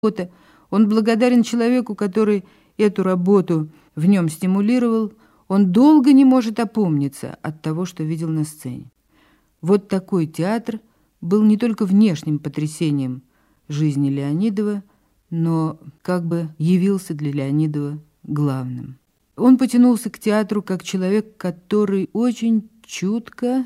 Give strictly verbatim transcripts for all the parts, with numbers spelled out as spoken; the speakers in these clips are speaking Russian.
работа. Он благодарен человеку, который эту работу в нем стимулировал. Он долго не может опомниться от того, что видел на сцене. Вот такой театр был не только внешним потрясением жизни Леонидова, но как бы явился для Леонидова главным. Он потянулся к театру как человек, который очень чутко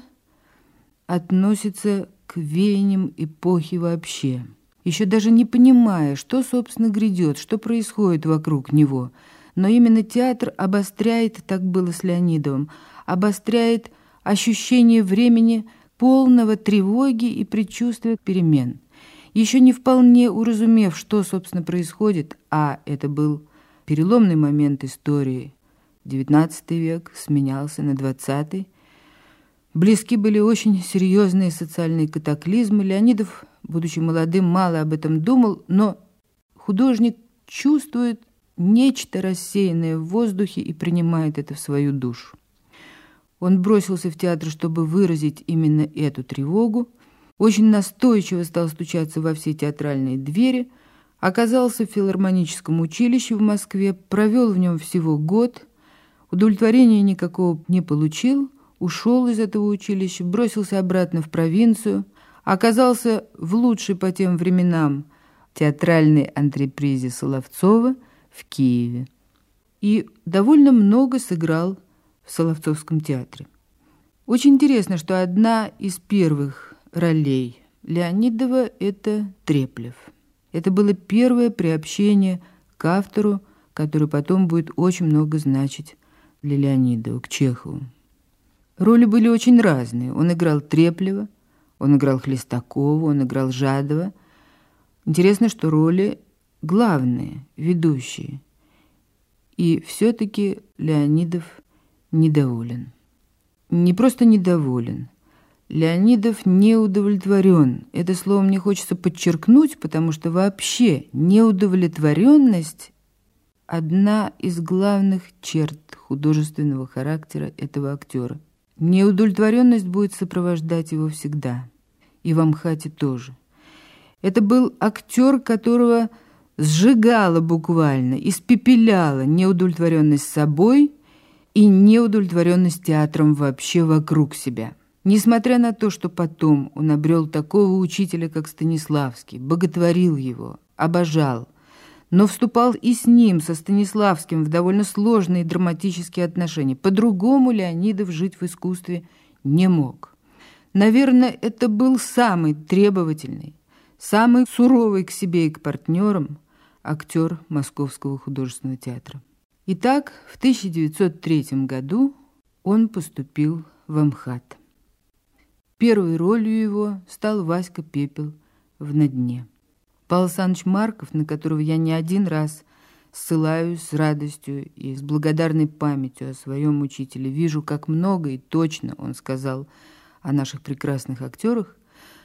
относится к веяниям эпохи вообще, еще даже не понимая, что, собственно, грядет, что происходит вокруг него. Но именно театр обостряет, так было с Леонидовым, обостряет ощущение времени полного тревоги и предчувствия перемен. Еще не вполне уразумев, что, собственно, происходит, а это был переломный момент истории. девятнадцатый век сменялся на двадцатый. Близки были очень серьезные социальные катаклизмы. Леонидов, будучи молодым, мало об этом думал, но художник чувствует нечто рассеянное в воздухе и принимает это в свою душу. Он бросился в театр, чтобы выразить именно эту тревогу, очень настойчиво стал стучаться во все театральные двери, оказался в филармоническом училище в Москве, провел в нем всего год, удовлетворения никакого не получил, ушел из этого училища, бросился обратно в провинцию, оказался в лучшей по тем временам театральной антрепризе Соловцова в Киеве и довольно много сыграл в Соловцовском театре. Очень интересно, что одна из первых ролей Леонидова – это Треплев. Это было первое приобщение к автору, который потом будет очень много значить для Леонидова, к Чехову. Роли были очень разные. Он играл Треплева, он играл Хлестакова, он играл Жадова. Интересно, что роли главные, ведущие. И все-таки Леонидов недоволен. Не просто недоволен. Леонидов не удовлетворен. Это слово мне хочется подчеркнуть, потому что вообще неудовлетворенность – одна из главных черт художественного характера этого актера. Неудовлетворенность будет сопровождать его всегда. И в «Амхате» тоже. Это был актер, которого сжигала буквально, испепеляла неудовлетворенность собой и неудовлетворенность театром вообще вокруг себя. Несмотря на то, что потом он обрел такого учителя, как Станиславский, боготворил его, обожал, но вступал и с ним, со Станиславским, в довольно сложные драматические отношения. По-другому Леонидов жить в искусстве не мог. Наверное, это был самый требовательный, самый суровый к себе и к партнерам актер Московского художественного театра. Итак, в тысяча девятьсот третьем году он поступил в Амхат. Первой ролью его стал Васька Пепел в «На дне». Павел Александрович Марков, на которого я не один раз ссылаюсь с радостью и с благодарной памятью о своем учителе, вижу, как много и точно он сказал о наших прекрасных актерах,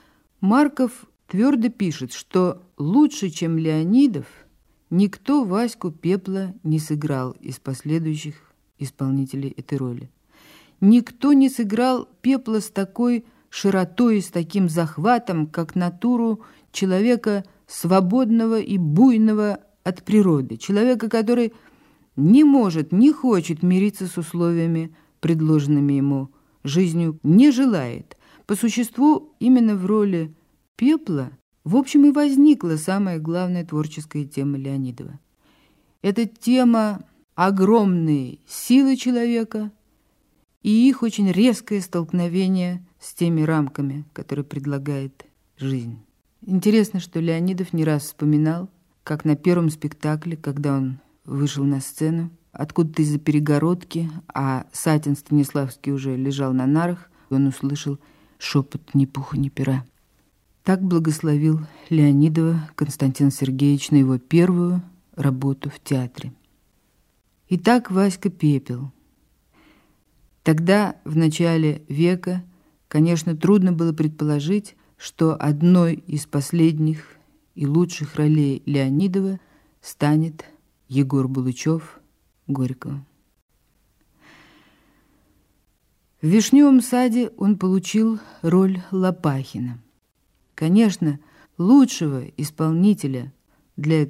Марков твердо пишет, что лучше, чем Леонидов, никто Ваську Пепла не сыграл из последующих исполнителей этой роли. Никто не сыграл Пепла с такой широтой и с таким захватом, как натуру человека свободного и буйного от природы, человека, который не может, не хочет мириться с условиями, предложенными ему жизнью, не желает. По существу, именно в роли Пепла, в общем, и возникла самая главная творческая тема Леонидова. Это тема огромной силы человека и их очень резкое столкновение с теми рамками, которые предлагает жизнь. Интересно, что Леонидов не раз вспоминал, как на первом спектакле, когда он вышел на сцену, откуда-то из-за перегородки, а Сатин Станиславский уже лежал на нарах, он услышал шепот ни пуха, ни пера. Так благословил Леонидова Константин Сергеевич на его первую работу в театре. Итак, Васька Пепел. Тогда, в начале века, конечно, трудно было предположить, что одной из последних и лучших ролей Леонидова станет Егор Булычев Горького. В «Вишневом саде» он получил роль Лопахина. Конечно, лучшего исполнителя Для